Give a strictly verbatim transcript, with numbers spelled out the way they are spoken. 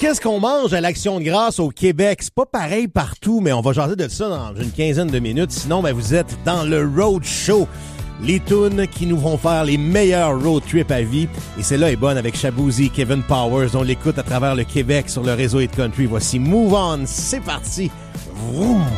qu'est-ce qu'on mange à l'Action de grâce au Québec? C'est pas pareil partout, mais on va jaser de ça dans une quinzaine de minutes. Sinon, ben, vous êtes dans le Road Show. Les tunes qui nous vont faire les meilleurs road trips à vie. Et celle-là est bonne avec Shaboozey, Kevin Powers. On l'écoute à travers le Québec sur le réseau Hit Country. Voici Move On. C'est parti. Vroom.